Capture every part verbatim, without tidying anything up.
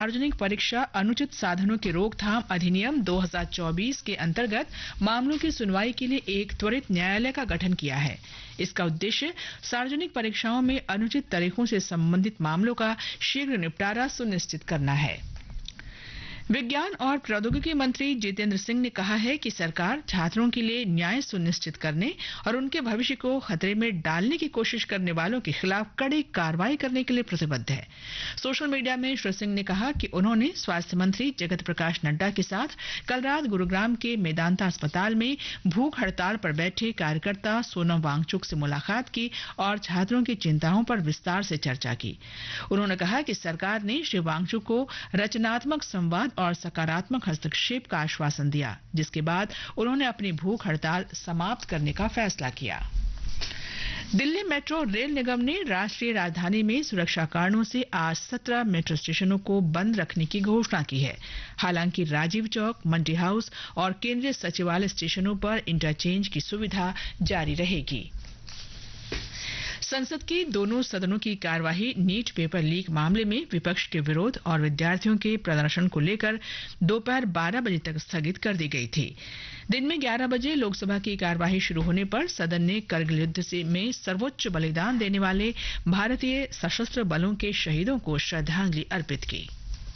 सार्वजनिक परीक्षा अनुचित साधनों की रोकथाम अधिनियम दो हज़ार चौबीस के अंतर्गत मामलों की सुनवाई के लिए एक त्वरित न्यायालय का गठन किया है। इसका उद्देश्य सार्वजनिक परीक्षाओं में अनुचित तरीकों से संबंधित मामलों का शीघ्र निपटारा सुनिश्चित करना है। विज्ञान और प्रौद्योगिकी मंत्री जितेंद्र सिंह ने कहा है कि सरकार छात्रों के लिए न्याय सुनिश्चित करने और उनके भविष्य को खतरे में डालने की कोशिश करने वालों के खिलाफ कड़ी कार्रवाई करने के लिए प्रतिबद्ध है। सोशल मीडिया में श्री सिंह ने कहा कि उन्होंने स्वास्थ्य मंत्री जगत प्रकाश नड्डा के साथ कल रात गुरुग्राम के मेदांता अस्पताल में भूख हड़ताल पर बैठे कार्यकर्ता सोनम वांगचुक से मुलाकात की और छात्रों की चिंताओं पर विस्तार से चर्चा की। उन्होंने कहा कि सरकार ने श्री वांगचुक को रचनात्मक संवाद और सकारात्मक हस्तक्षेप का आश्वासन दिया, जिसके बाद उन्होंने अपनी भूख हड़ताल समाप्त करने का फैसला किया। दिल्ली मेट्रो रेल निगम ने राष्ट्रीय राजधानी में सुरक्षा कारणों से आज सत्रह मेट्रो स्टेशनों को बंद रखने की घोषणा की है। हालांकि राजीव चौक, मंडी हाउस और केंद्रीय सचिवालय स्टेशनों पर इंटरचेंज की सुविधा जारी रहेगी। संसद के दोनों सदनों की कार्यवाही नीट पेपर लीक मामले में विपक्ष के विरोध और विद्यार्थियों के प्रदर्शन को लेकर दोपहर बारह बजे तक स्थगित कर दी गई थी। दिन में ग्यारह बजे लोकसभा की कार्यवाही शुरू होने पर सदन ने करगिल युद्ध से में सर्वोच्च बलिदान देने वाले भारतीय सशस्त्र बलों के शहीदों को श्रद्धांजलि अर्पित की।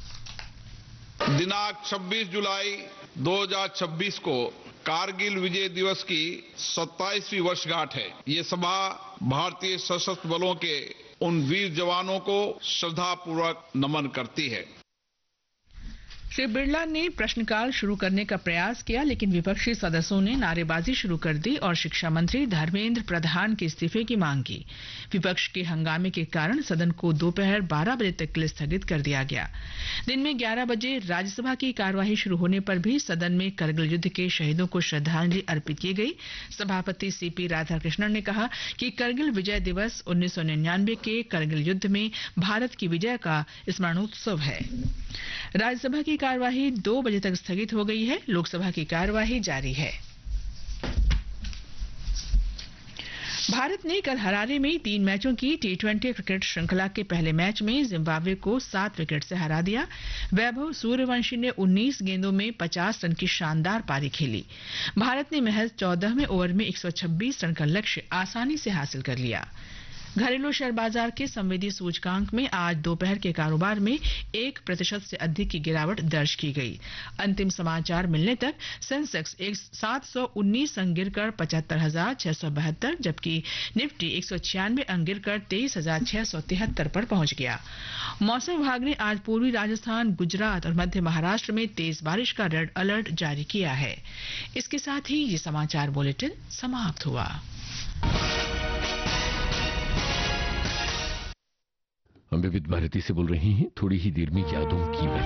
दिनांक छब्बीस जुलाई दो हज़ार छब्बीस को कारगिल विजय दिवस की सत्ताईसवीं वर्षगांठ है। ये सभा भारतीय सशस्त्र बलों के उन वीर जवानों को श्रद्धापूर्वक नमन करती है। श्री बिरला ने प्रश्नकाल शुरू करने का प्रयास किया, लेकिन विपक्षी सदस्यों ने नारेबाजी शुरू कर दी और शिक्षा मंत्री धर्मेंद्र प्रधान के इस्तीफे की मांग की। विपक्ष के हंगामे के कारण सदन को दोपहर बारह बजे तक के लिए स्थगित कर दिया गया। दिन में ग्यारह बजे राज्यसभा की कार्यवाही शुरू होने पर भी सदन में करगिल युद्ध के शहीदों को श्रद्धांजलि अर्पित की गई। सभापति सीपी राधाकृष्णन ने कहा कि करगिल विजय दिवस उन्नीस सौ निन्यानवे के करगिल युद्ध में भारत की विजय का स्मरणोत्सव है। राज्यसभा की कार्यवाही दो बजे तक स्थगित हो गई है। लोकसभा की कार्यवाही जारी है। भारत ने कल हरारे में तीन मैचों की टी ट्वेंटी क्रिकेट श्रृंखला के पहले मैच में जिम्बाब्वे को सात विकेट से हरा दिया। वैभव सूर्यवंशी ने उन्नीस गेंदों में पचास रन की शानदार पारी खेली। भारत ने महज चौदहवें ओवर में एक सौ छब्बीस रन का लक्ष्य आसानी से हासिल कर लिया। घरेलू शेयर बाजार के संवेदी सूचकांक में आज दोपहर के कारोबार में एक प्रतिशत से अधिक की गिरावट दर्ज की गई। अंतिम समाचार मिलने तक सेंसेक्स एक सात सौ उन्नीस अंक गिरकर पचहत्तर हजार छह सौ बहत्तर, जबकि निफ्टी एक सौ छियानवे अंक गिरकर तेईस हजार छह सौ तिहत्तर पर पहुंच गया। मौसम विभाग ने आज पूर्वी राजस्थान, गुजरात और मध्य महाराष्ट्र में तेज बारिश का रेड अलर्ट जारी किया है। इसके साथ ही ये समाचार बुलेटिन समाप्त हुआ। हम विविध भारती से बोल रहे हैं। थोड़ी ही देर में यादों की